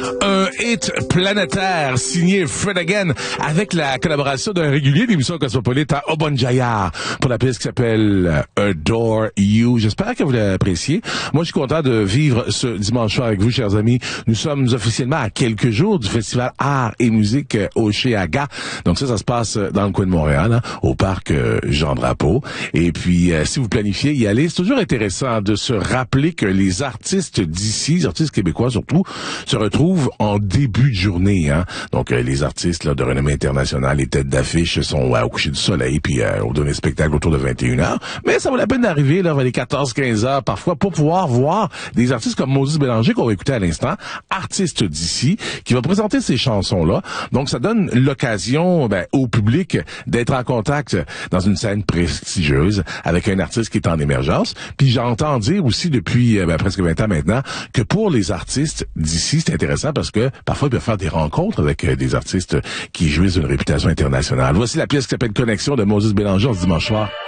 Un hit planétaire signé Fred Again avec la collaboration d'un régulier d'émission Cosmopolite à Obonjaya pour la pièce qui s'appelle Adore You. J'espère que vous l'appréciez. Moi, je suis content de vivre ce dimanche soir avec vous, chers amis. Nous sommes officiellement à quelques jours du festival Art et Musique Oshéaga. Donc ça se passe dans le coin de Montréal, hein, au parc Jean-Drapeau. Et puis, si vous planifiez y aller, c'est toujours intéressant de se rappeler que les artistes d'ici, les artistes québécois surtout, se retrouvent en début de journée. Hein. Donc, les artistes là, de renommée internationale, les têtes d'affiche sont au coucher du soleil, puis on donne un spectacle autour de 21h. Mais ça vaut la peine d'arriver là vers les 14-15 heures parfois pour pouvoir voir des artistes comme Moses Bélanger, qu'on va écouter à l'instant, artiste d'ici, qui va présenter ces chansons-là. Donc, ça donne l'occasion au public d'être en contact dans une scène prestigieuse avec un artiste qui est en émergence. Puis j'entends dire aussi depuis presque 20 ans maintenant que pour les artistes d'ici, c'est intéressant parce que parfois ils peuvent faire des rencontres avec des artistes qui jouissent d'une réputation internationale. Voici la pièce qui s'appelle Connexion de Moses Bélanger ce dimanche soir.